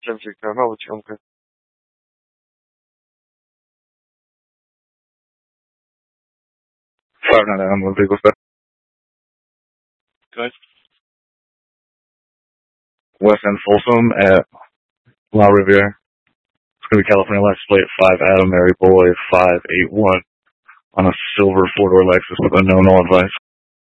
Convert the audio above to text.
новый съемка. Five I'm with Legal Stuff. Good. West End Folsom at La Riviera. It's going to be California license plate 5 Adam Mary Boy 581 on a silver 4-door Lexus with a no advice.